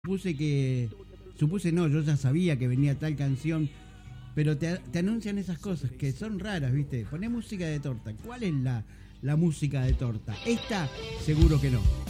supuse no, yo ya sabía que venía tal canción, pero te anuncian esas cosas que son raras, ¿viste? Poné música de torta. ¿Cuál es la música de torta? Esta, seguro que no.